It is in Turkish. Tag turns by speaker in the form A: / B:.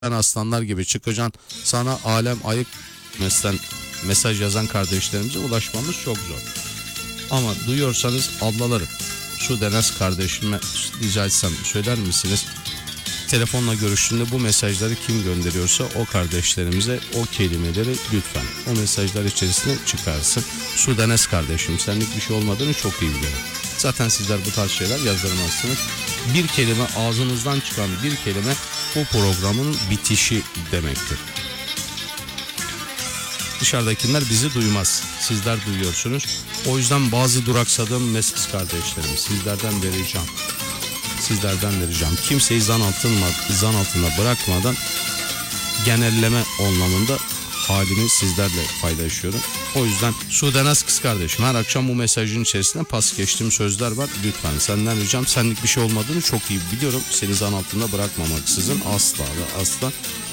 A: aslanlar gibi çıkacaksın. Sana alem ayık mesaj yazan kardeşlerimize ulaşmamız çok zor. Ama duyuyorsanız ablalarım, şu Deniz kardeşime rica etsem söyler misiniz? Telefonla görüştüğünde bu mesajları kim gönderiyorsa o kardeşlerimize o kelimeleri lütfen o mesajlar içerisine çıkarsın. Su Deniz kardeşim, senlik bir şey olmadığını çok iyi biliyorum. Zaten sizler bu tarz şeyler yazdırmazsınız. Bir kelime, ağzınızdan çıkan bir kelime bu programın bitişi demektir. Dışarıdakiler bizi duymaz. Sizler duyuyorsunuz. O yüzden bazı duraksadığım mesaj kardeşlerim, sizlerden vereceğim. Kimseyi zan altında bırakmadan genelleme anlamında halimi sizlerle paylaşıyorum. O yüzden Sudenaz kız kardeşim, her akşam bu mesajın içerisinde pas geçtiğim sözler var. Lütfen senden ricam, senlik bir şey olmadığını çok iyi biliyorum. Seni zan altında bırakmamaksızın asla ve asla.